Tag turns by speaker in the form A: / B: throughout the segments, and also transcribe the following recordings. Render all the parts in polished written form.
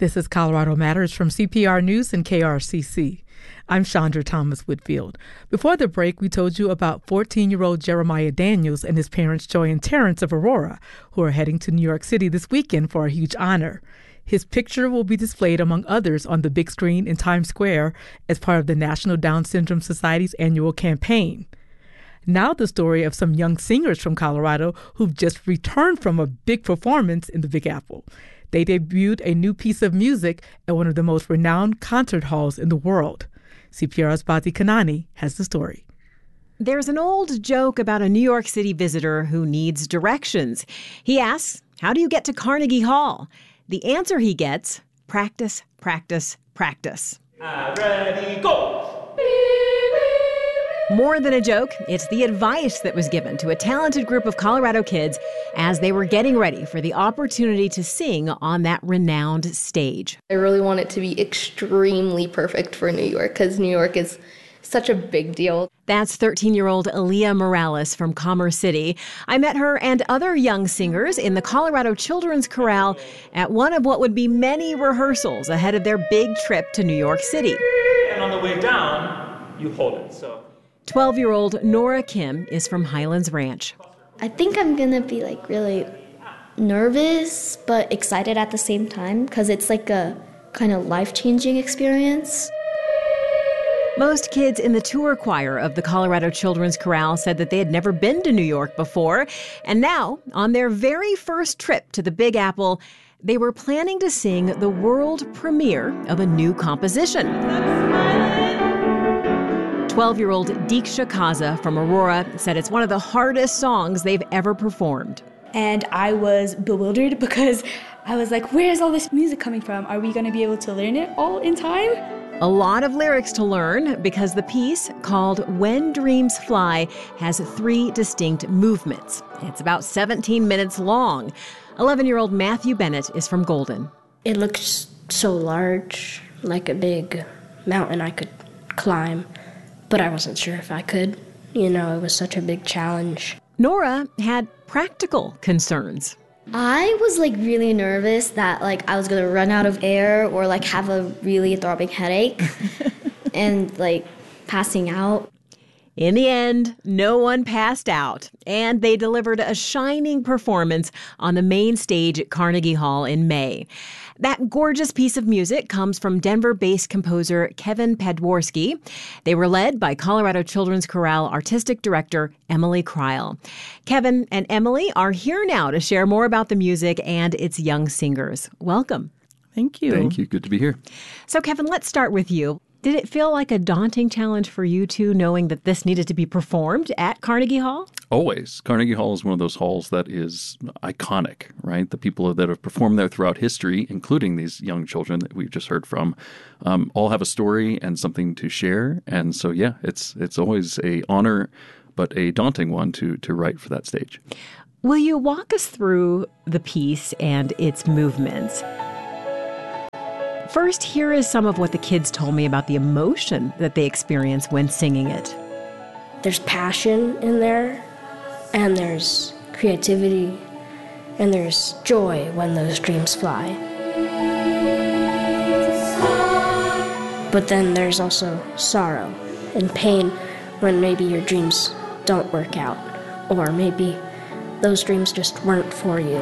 A: This is Colorado Matters from CPR News and KRCC. I'm Chandra Thomas Whitfield. Before the break, we told you about 14-year-old Jeremiah Daniels and his parents Joy and Terrence of Aurora, who are heading to New York City this weekend for a huge honor. His picture will be displayed, among others, on the big screen in Times Square as part of the National Down Syndrome Society's annual campaign. Now the story of some young singers from Colorado who've just returned from a big performance in the Big Apple. They debuted a new piece of music at one of the most renowned concert halls in the world. CPR's Bati Kanani has the story.
B: There's an old joke about a New York City visitor who needs directions. He asks, how do you get to Carnegie Hall? The answer he gets, practice, practice, practice.
C: Ready, go!
B: More than a joke, it's the advice that was given to a talented group of Colorado kids as they were getting ready for the opportunity to sing on that renowned stage.
D: I really want it to be extremely perfect for New York because New York is such a big deal.
B: That's 13-year-old Aaliyah Morales from Commerce City. I met her and other young singers in the Colorado Children's Chorale at one of what would be many rehearsals ahead of their big trip to New York City.
C: And on the way down, you hold it. So
B: 12-year-old Nora Kim is from Highlands Ranch.
E: I think I'm going to be really nervous but excited at the same time because it's like a kind of life-changing experience.
B: Most kids in the tour choir of the Colorado Children's Chorale said that they had never been to New York before. And now, on their very first trip to the Big Apple, they were planning to sing the world premiere of a new composition. 12-year-old Deeksha Kaza from Aurora said it's one of the hardest songs they've ever performed.
F: And I was bewildered because I was like, where's all this music coming from? Are we going to be able to learn it all in time?
B: A lot of lyrics to learn because the piece, called When Dreams Fly, has 3 distinct movements. It's about 17 minutes long. 11-year-old Matthew Bennett is from Golden.
G: It looks so large, like a big mountain I could climb, but I wasn't sure if I could. You know, it was such a big challenge.
B: Nora had practical concerns.
E: I was really nervous that I was going to run out of air or have a really throbbing headache and passing out.
B: In the end, no one passed out, and they delivered a shining performance on the main stage at Carnegie Hall in May. That gorgeous piece of music comes from Denver-based composer Kevin Podworski. They were led by Colorado Children's Chorale Artistic Director Emily Kreil. Kevin and Emily are here now to share more about the music and its young singers. Welcome.
A: Thank you.
H: Thank you. Good to be here.
B: So, Kevin, let's start with you. Did it feel like a daunting challenge for you two, knowing that this needed to be performed at Carnegie Hall?
H: Always. Carnegie Hall is one of those halls that is iconic, right? The people that have performed there throughout history, including these young children that we've just heard from, all have a story and something to share. And so, yeah, it's always an honor, but a daunting one to write for that stage.
B: Will you walk us through the piece and its movements? First, here is some of what the kids told me about the emotion that they experience when singing it.
G: There's passion in there, and there's creativity, and there's joy when those dreams fly. But then there's also sorrow and pain when maybe your dreams don't work out, or maybe those dreams just weren't for you.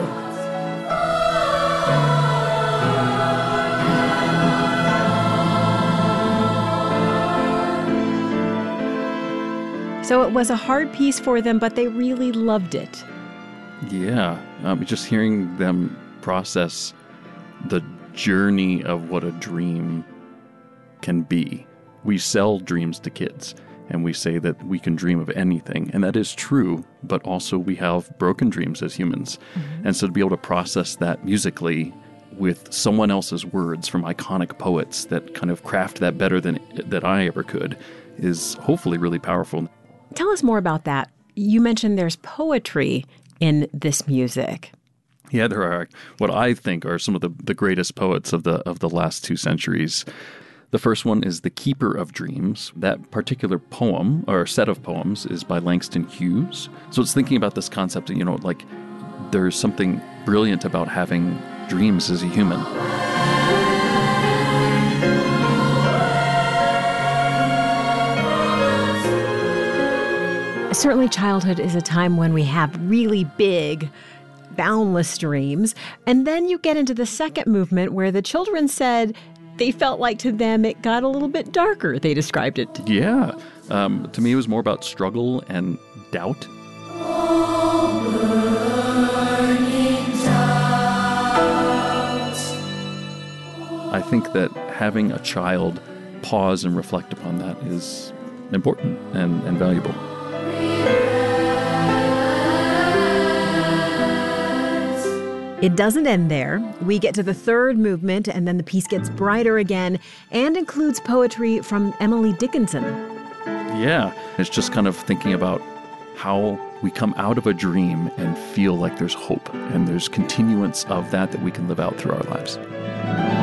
B: So it was a hard piece for them, but they really loved it.
H: Yeah. Just hearing them process the journey of what a dream can be. We sell dreams to kids, and we say that we can dream of anything. And that is true, but also we have broken dreams as humans. Mm-hmm. And so to be able to process that musically with someone else's words from iconic poets that kind of craft that better than that I ever could is hopefully really powerful.
B: Tell us more about that. You mentioned there's poetry in this music.
H: Yeah, there are what I think are some of the greatest poets of the last 2 centuries. The first one is The Keeper of Dreams. That particular poem, or set of poems, is by Langston Hughes. So it's thinking about this concept, there's something brilliant about having dreams as a human.
B: Certainly childhood is a time when we have really big, boundless dreams. And then you get into the second movement where the children said they felt like to them it got a little bit darker, they described it.
H: Yeah. To me, it was more about struggle and doubt. I think that having a child pause and reflect upon that is important and valuable.
B: It doesn't end there. We get to the third movement, and then the piece gets brighter again and includes poetry from Emily Dickinson.
H: Yeah, it's just kind of thinking about how we come out of a dream and feel like there's hope and there's continuance of that we can live out through our lives.